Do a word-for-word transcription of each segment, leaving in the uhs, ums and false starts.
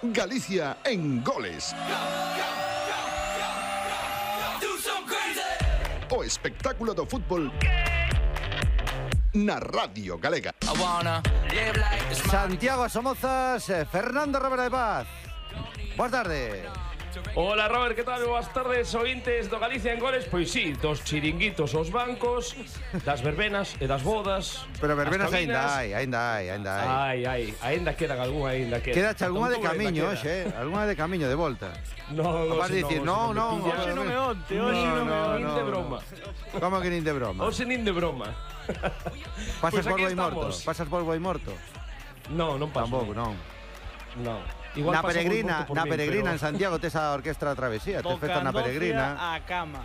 Galicia en goles. O espectáculo do fútbol na Radio Galega. Santiago Somozas, Fernando Robert de Paz. Boas tardes. Hola Robert, que tal? Boas tardes, ointes do Galicia en goles. Pois sí, dos chiringuitos aos bancos, das verbenas e das bodas. Pero verbenas aínda hai, aínda hai, aínda hai. Ai, ai, aínda quedan algunha, aínda queda. Quedache algunha de camiño, hoxe, eh? Algunha de camiño de volta. No, no, vas dicir, no, no, hoxe non é onte, hoxe non é onte, nin de broma. Como que nin de broma? Hoxe nin de broma. Pasas por boi morto, pasas por boi morto. No, non paso. Tampouco, non. No. Igual na peregrina, na min, peregrina pero... en Santiago tes a orquestra Travesía, tes festa na peregrina. A cama.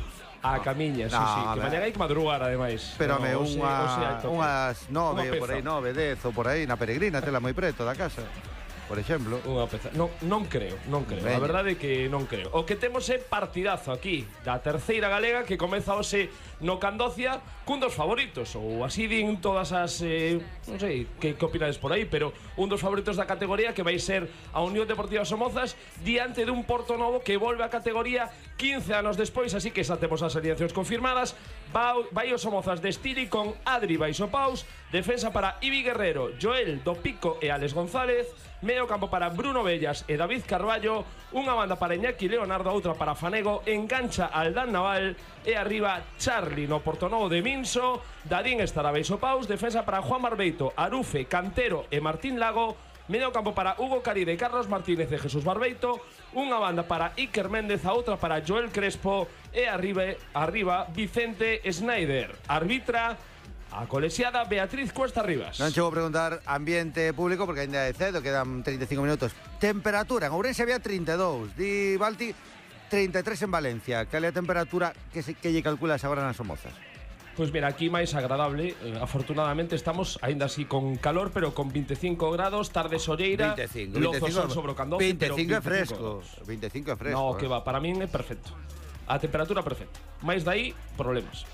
A camiña, sí, no, sí, que mañana hai que madrugar ademais. Pero no, me ose, unha, ose unhas nove, por aí nove, dez ou por aí na peregrina, tela moi preto da casa. Por exemplo. Unha peza. Non, non creo, non creo. Veña. A verdade é que non creo. O que temos é partidazo aquí da terceira galega que comeza hoxe no Candocia cun dos favoritos, ou así din todas as eh, non sei que, que opinades por aí, pero un dos favoritos da categoría que vai ser a Unión Deportiva Somozas diante dun Porto Novo que volve á categoría quince anos despois, así que xa temos as alineacións confirmadas. Vai, vai o Somozas de Stili con Adri Baixopaus, defensa para Ivi Guerrero, Joel do Pico e Alex González, medio campo para Bruno Bellas e David Carballo, unha banda para Iñaki Leonardo, outra para Fanego, engancha Aldán Naval e arriba Charly no Portonovo de Minso, Dadín estará Baixopaus, defensa para Juan Barbeito, Arufe, Cantero e Martín Lago, medio campo para Hugo Caride, Carlos Martínez e Jesús Barbeito, unha banda para Iker Méndez, a outra para Joel Crespo e arriba, arriba Vicente Schneider. Arbitra a colexiada Beatriz Cuesta Rivas. Non chego a preguntar ambiente público porque ainda é cedo, quedan treinta e cinco minutos. Temperatura, en Ourense había trinta e dous, di Balti trinta e tres en Valencia. Cal é a temperatura que, se, que lle calculas agora nas Somozas? Pois mira, aquí máis agradable, eh, afortunadamente estamos aínda así con calor, pero con vinte e cinco grados, tarde solleira, lozo sol sobre o Candoce, vinte e cinco é fresco, vinte e cinco é fresco. No, que va, para min é perfecto. A temperatura perfecta. Máis dai, problemas.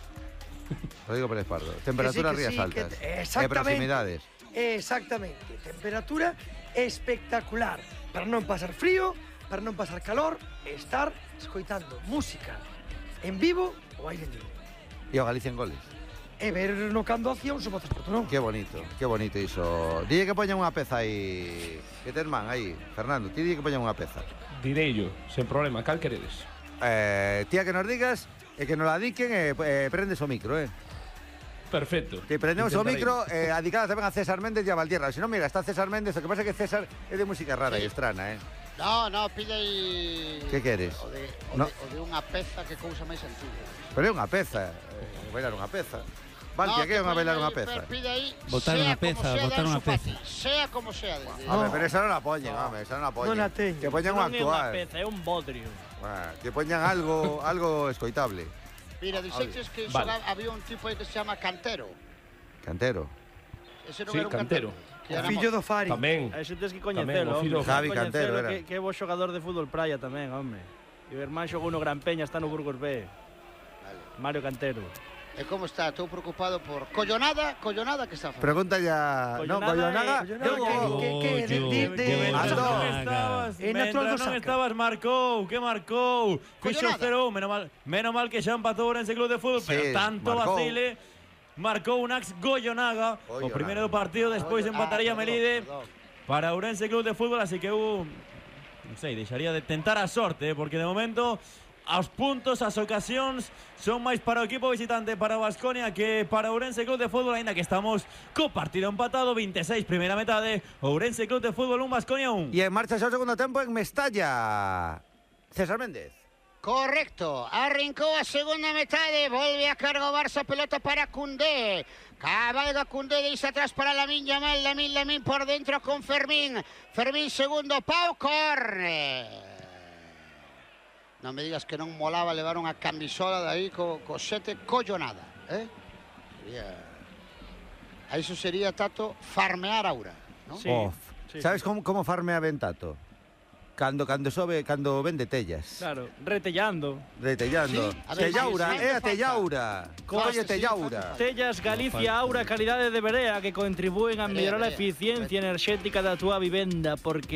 Rodrigo Pérez Pardo, temperatura sí, rías sí, altas e proximidades. Exactamente, temperatura espectacular para non pasar frío, para non pasar calor e estar escoitando música en vivo ou aire libre. E o Galicia en goles. E ver no Candocia un Somozas Porto Novo. Que bonito, que bonito iso. Dille que poñan unha peza aí. Que ten man aí, Fernando, ti dille que poñan unha peza. Direi yo, sen problema, cal queredes? Eh, tía que nos digas e que nos la diquen e eh, prendes o micro, eh. Perfecto. Que prendemos o micro eh, adicada tamén a César Méndez e a Valtierra. Se non, mira, está César Méndez, o que pasa é que César é de música rara sí. E estrana, eh. No, no, pide aí... Que queres? O de, o no. de, o de unha peza que cousa máis antiga. Pero é unha peza, eh, bailar unha peza. Valtia, no, que é unha bailar unha peza? Pide aí, botar unha peza, botar unha peza. Sea como sea. Desde. Home, pero esa non la poñen, home, esa non la poñen. Non a teño. Que poñan unha actual. Non é unha peza, é un bodrio. Ah, que poñan algo, algo escoitable. Mira, dixeches que vale. Xogaba, había un tipo aí que se chama Cantero. Cantero? Ese non Sí, era un Cantero. Cantero. O fillo do Fari. Tamén. A ese tens que Tamén, coñecelo, o filho hombre. Javi Cantero era. Que, que é bo xogador de fútbol praia tamén, home. E o irmán xogou no Gran Peña, está no Burgos B. Vale. Mario Cantero. E como está? Estou preocupado por Collonada, Collonada que está. Pregunta ya... No, Collonada... Que En natural non estabas, marcou, que marcou. Fixo cero, menos mal, menos mal que xa empatou Ourense Club de Fútbol, pero tanto vacile. Marcou un Ax Gollonaga, o primeiro do partido, despois empataría Melide para Ourense Club de Fútbol, así que eu non sei, deixaría de tentar a sorte, porque de momento aos puntos, as ocasións son máis para o equipo visitante, para o Baskonia, que para Ourense Club de Fútbol, aínda que estamos co partido empatado, vinte e seis primeira metade, Ourense Club de Fútbol un, Baskonia un. E en marcha xa o segundo tempo en Mestalla. César Méndez. Correcto, arrincou a segunda metade, volve a cargo Barça, pelota para Koundé, cabalga Koundé, deixa atrás para Lamine Yamal, Lamine, Lamine por dentro con Fermín, Fermín segundo pau, corre. Non me digas que non molaba levar unha camisola de aí co, co sete Collonada, eh? Sería... A iso sería, Tato, farmear aura, non? Sí, Oh, sí, sabes sí. como, como farmea ben Tato? Cando, cando sobe, cando vende tellas. Claro, retellando. Retellando. Sí, a ver, Tellaura, sí, sí, é a falta. Tellaura. Colle sí, Tellaura. falta. Tellas Galicia Aura, calidade de Berea, que contribúen a mellorar a Berea, eficiencia enerxética da túa vivenda, porque